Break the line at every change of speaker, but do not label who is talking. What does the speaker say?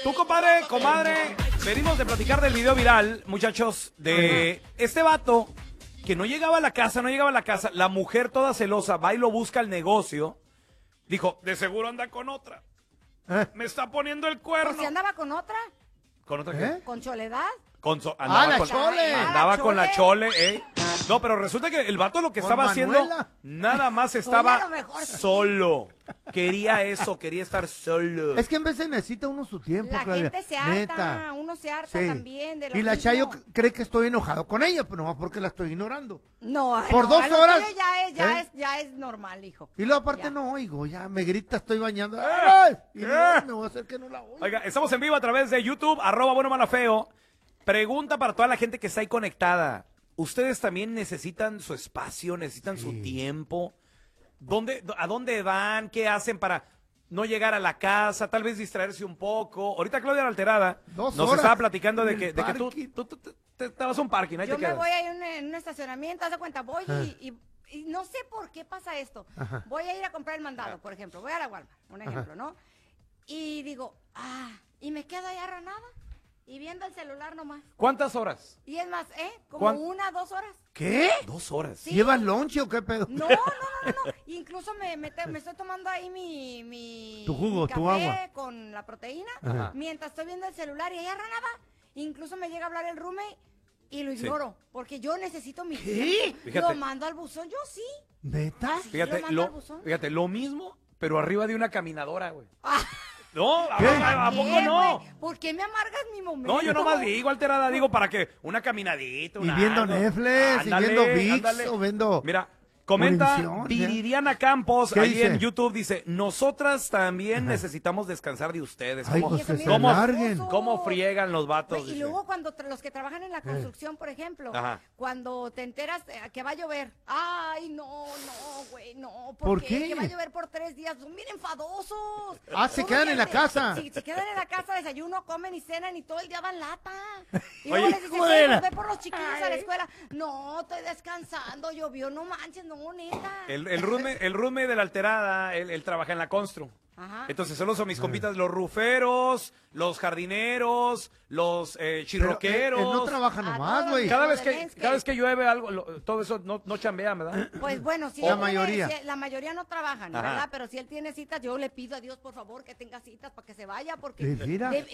Tú, compadre, comadre, venimos de platicar del video viral, muchachos, de este vato que no llegaba a la casa, la mujer toda celosa va y lo busca al negocio, dijo, de seguro anda con otra, me está poniendo el cuerno.
¿O si andaba con otra?
¿Con otra qué?
¿Con Soledad?
Andaba con la Chole, No, pero resulta que el vato lo que estaba haciendo, nada más estaba solo. Quería estar solo.
Es que en vez de necesita uno su tiempo,
La
Claudia.
gente se harta, uno se harta también de lo
Y la
mismo.
Chayo cree que estoy enojado con ella, pero no porque la estoy ignorando.
No,
por
no,
2 horas.
Ya es normal, hijo.
Y luego aparte no oigo, ya me grita, estoy bañando. ¡Ay! Y luego me voy a hacer que no la oigo.
Oiga, estamos en vivo a través de YouTube, @buenomalafeo. Pregunta para toda la gente que está ahí conectada. ¿Ustedes también necesitan su espacio, necesitan su tiempo? ¿A dónde van? ¿Qué hacen para no llegar a la casa? Tal vez distraerse un poco. Ahorita Claudia la Alterada nos estaba platicando de que tú te vas a un parking. Ahí
Yo
te
me
quedas.
voy a ir en un estacionamiento, haz de cuenta, voy y no sé por qué pasa esto. Voy a ir a comprar el mandado, por ejemplo. Voy a la Walmart, un ejemplo, ¿no? Y digo, y me quedo ahí arranada. Y viendo el celular nomás.
¿Cuántas horas?
Y es más, como 1, 2 horas.
¿Qué?
2 horas.
Sí.
¿Llevas lonche o qué pedo?
No. Incluso me estoy tomando ahí mi
Tu jugo,
mi café
tu agua.
con la proteína.
Ajá.
Mientras estoy viendo el celular y ahí arranada. Incluso me llega a hablar el roommate y lo ignoro. Porque yo necesito mi tiempo.
Fíjate.
Lo mando al buzón, yo sí.
¿Neta?
Sí,
Fíjate,
lo mando al buzón.
lo mismo, pero arriba de una caminadora, güey.
Ah.
No, ¿a poco
¿Qué,
no?
güey? ¿Por qué me amargas mi momento?
No, yo nomás digo, Alterada, digo, para que una caminadita,
Y viendo Netflix, y viendo VIX, o viendo...
Mira, comenta
Univisión,
Viridiana Campos,
¿Qué
ahí
dice?
en YouTube, dice, nosotras también necesitamos descansar de ustedes.
Ay,
¿Cómo,
pues que se
cómo-
larguen.
cómo friegan los vatos?
Güey, y
dice.
luego cuando los que trabajan en la construcción, por ejemplo,
Ajá.
cuando te enteras que va a llover, ay, no, güey, no,
¿Por qué?
Que va a llover por 3 días, son bien enfadosos.
Se
Todo
quedan en la
gente-
casa.
Sí, se quedan en la casa, desayuno, comen y cenan y todo el día dan lata. Y
Oye,
luego les dices,
joder.
"Pues ve por los chiquillos a la escuela. No, estoy descansando, llovió, no manches, no, neta.
El roommate de la Alterada, él trabaja en la constru.
Ajá.
Entonces solo son mis compitas, los ruferos, los jardineros, los chirroqueros.
Él no trabaja nomás,
todos
güey.
Cada vez
Zelensky.
que llueve algo, todo eso no chambean, ¿verdad?
Pues bueno, si
La
él
mayoría.
la mayoría no trabajan,
Ajá.
¿verdad? Pero si él tiene citas, yo le pido a Dios, por favor, que tenga citas para que se vaya, porque
Sí, mira.